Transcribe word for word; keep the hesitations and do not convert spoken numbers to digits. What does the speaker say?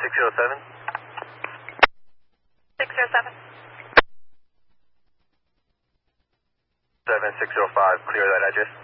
six zero seven. six zero seven. seven six zero five, clear that address.